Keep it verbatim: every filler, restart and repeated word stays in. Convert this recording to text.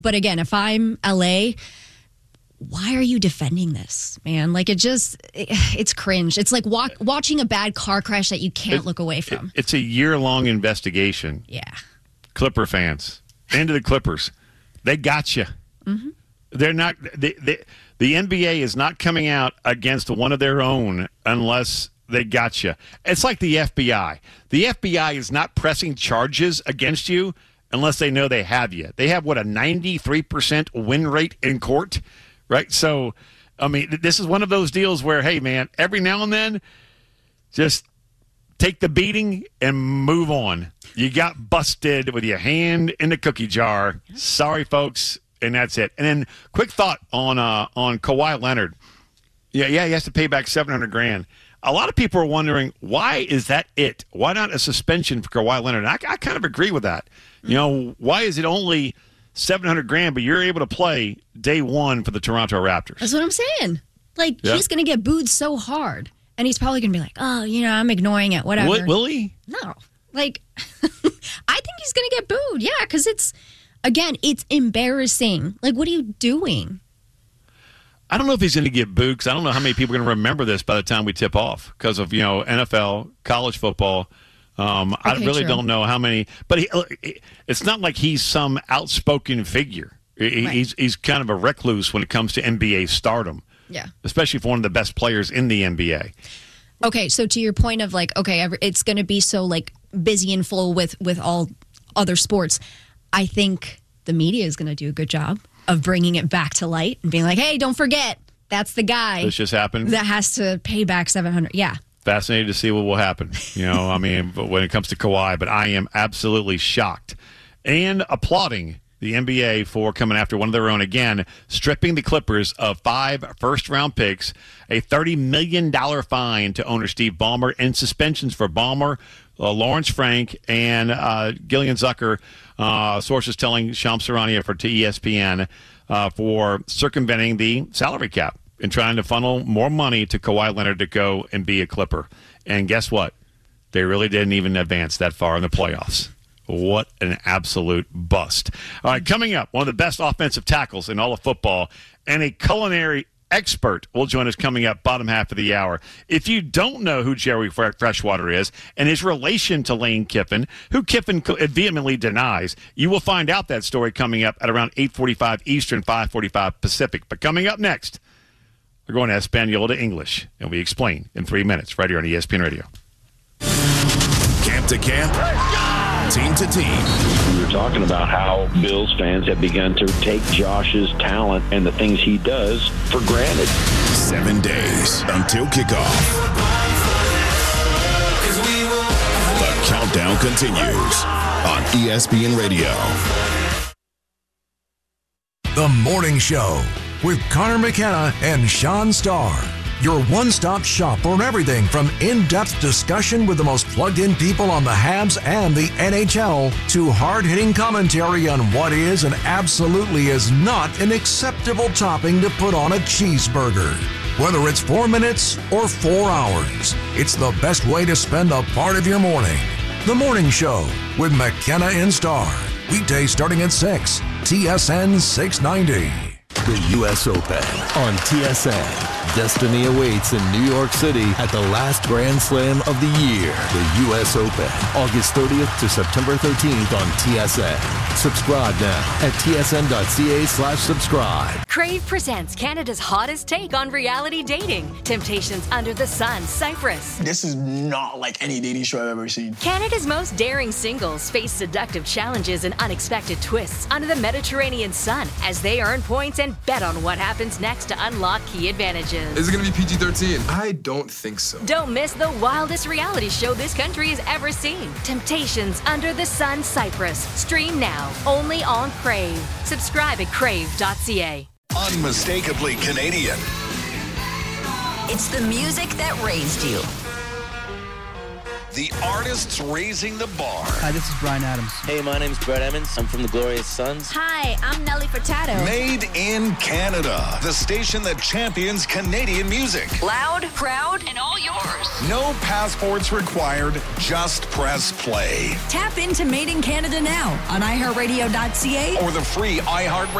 But again, if I'm L A, why are you defending this, man? Like, it just, it, it's cringe. It's like walk, watching a bad car crash that you can't it, look away from. It, it's a year-long investigation. Yeah. Clipper fans, into the Clippers. They got you. Mm-hmm. They're not, they, they, the N B A is not coming out against one of their own unless they got you. It's like the F B I. The F B I is not pressing charges against you unless they know they have you. They have, what, a ninety-three percent win rate in court? Right? So, I mean, this is one of those deals where, hey, man, every now and then, just take the beating and move on. You got busted with your hand in the cookie jar. Sorry, folks, and that's it. And then, quick thought on uh, on Kawhi Leonard. Yeah, yeah, he has to pay back seven hundred grand. A lot of people are wondering, why is that it? Why not a suspension for Kawhi Leonard? And I, I kind of agree with that. You know, why is it only seven hundred grand, but you're able to play day one for the Toronto Raptors? That's what I'm saying. Like, yeah. He's going to get booed so hard, and he's probably going to be like, oh, you know, I'm ignoring it, whatever. Will, will he? No. Like, I think he's going to get booed. Yeah, because it's, again, it's embarrassing. Like, what are you doing? I don't know if he's going to get booed, because I don't know how many people are going to remember this by the time we tip off because of, you know, N F L, college football. Um, okay, I really true. don't know how many, but he, it's not like he's some outspoken figure. He, right. He's he's kind of a recluse when it comes to N B A stardom. Yeah, especially for one of the best players in the N B A. Okay, so to your point of like, okay, it's going to be so like busy and full with with all other sports. I think the media is going to do a good job of bringing it back to light and being like, hey, don't forget, that's the guy. This just happened. That has to pay back seven hundred. Yeah. Fascinated to see what will happen, you know, I mean, when it comes to Kawhi, but I am absolutely shocked and applauding the N B A for coming after one of their own again, stripping the Clippers of five first-round picks, a thirty million dollars fine to owner Steve Ballmer, and suspensions for Ballmer, uh, Lawrence Frank, and uh, Gillian Zucker, uh, sources telling Shams Charania for to E S P N, uh, for circumventing the salary cap and trying to funnel more money to Kawhi Leonard to go and be a Clipper. And guess what? They really didn't even advance that far in the playoffs. What an absolute bust. All right, coming up, one of the best offensive tackles in all of football and a culinary expert will join us coming up bottom half of the hour. If you don't know who Jerry Freshwater is and his relation to Lane Kiffin, who Kiffin vehemently denies, you will find out that story coming up at around eight forty-five Eastern, five forty-five Pacific. But coming up next, we're going to Espanol to English, and we explain in three minutes right here on E S P N Radio. Camp to camp, team to team. We were talking about how Bills fans have begun to take Josh's talent and the things he does for granted. Seven days until kickoff. The countdown continues on E S P N Radio. The Morning Show with Connor McKenna and Sean Starr. Your one-stop shop for everything from in-depth discussion with the most plugged-in people on the Habs and the N H L to hard-hitting commentary on what is and absolutely is not an acceptable topping to put on a cheeseburger. Whether it's four minutes or four hours, it's the best way to spend a part of your morning. The Morning Show with McKenna and Starr. Weekdays starting at six, T S N six ninety. The U S Open on T S N. Destiny awaits in New York City at the last Grand Slam of the year. The U S Open, August thirtieth to September thirteenth on T S N. Subscribe now at tsn.ca slash subscribe. Crave presents Canada's hottest take on reality dating. Temptations Under the Sun, Cyprus. This is not like any dating show I've ever seen. Canada's most daring singles face seductive challenges and unexpected twists under the Mediterranean sun as they earn points and bet on what happens next to unlock key advantages. Is it going to be P G thirteen? I don't think so. Don't miss the wildest reality show this country has ever seen. Temptations Under the Sun, Cyprus. Stream now, only on Crave. Subscribe at crave dot c a. Unmistakably Canadian. It's the music that raised you. The artists raising the bar. Hi, this is Bryan Adams. Hey, my name's Brett Emmons. I'm from the Glorious Sons. Hi, I'm Nelly Furtado. Made in Canada. The station that champions Canadian music. Loud, proud, and all yours. No passports required. Just press play. Tap into Made in Canada now on i heart radio dot c a Or the free iHeartRadio